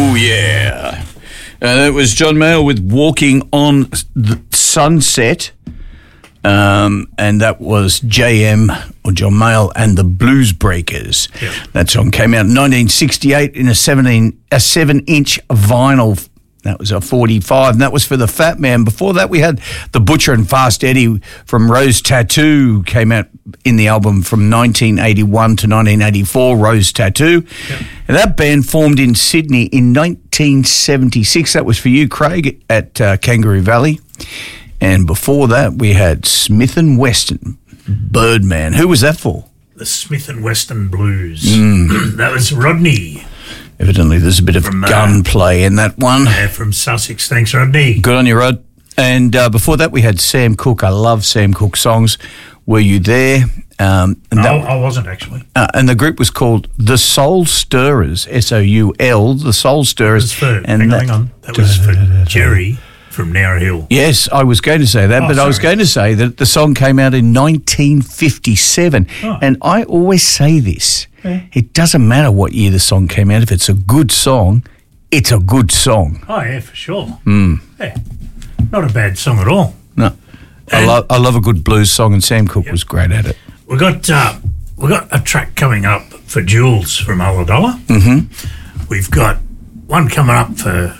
Oh, yeah. That was John Mayall with Walking on the Sunset. And that was JM, or John Mayall, and the Blues Breakers. Yep. That song came out in 1968 in a 7-inch vinyl. That was a 45, and that was for the Fat Man. Before that, we had The Butcher and Fast Eddie from Rose Tattoo, came out in the album from 1981 to 1984, Rose Tattoo. Yep. And that band formed in Sydney in 1976. That was for you, Craig, at Kangaroo Valley. And before that, we had Smith & Weston, Birdman. Who was that for? The Smith & Weston Blues. That was Rodney. Evidently, there's a bit of gunplay in that one. From Sussex. Thanks, Rodney. Good on you, Rod. And before that, we had Sam Cooke. I love Sam Cooke songs. Were You There? I wasn't, actually. And the group was called The Soul Stirrers, S-O-U-L, The Soul Stirrers. Hang on. That was for Jerry from Nowra Hill. Yes, I was going to say that, but sorry. I was going to say that the song came out in 1957. Oh. And I always say this. Yeah. It doesn't matter what year the song came out. If it's a good song, it's a good song. Oh, yeah, for sure. Yeah. Not a bad song at all. No. I love a good blues song, and Sam Cooke was great at it. We got a track coming up for Jules from Ulladulla. Mm-hmm. We've got one coming up for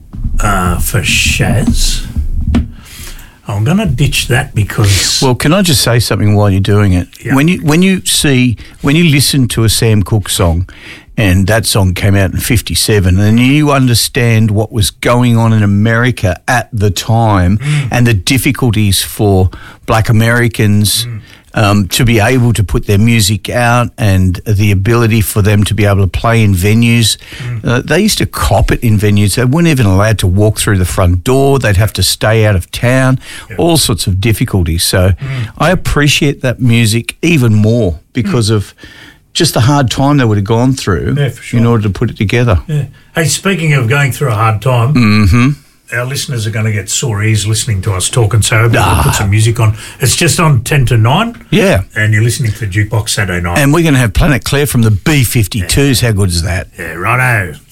Shaz. I'm going to ditch that because... Well, can I just say something while you're doing it? Yeah. When you listen to a Sam Cooke song, and that song came out in 57, and you understand what was going on in America at the time and the difficulties for Black Americans to be able to put their music out and the ability for them to be able to play in venues. They used to cop it in venues. They weren't even allowed to walk through the front door. They'd have to stay out of town, all sorts of difficulties. So I appreciate that music even more because of just the hard time they would have gone through in order to put it together. Yeah. Hey, speaking of going through a hard time, our listeners are going to get sore ears listening to us talking, so we'll put some music on. It's just on 10 to 9. Yeah. And you're listening to Jukebox Saturday night. And we're going to have Planet Claire from the B-52s. How good is that? Yeah, righto.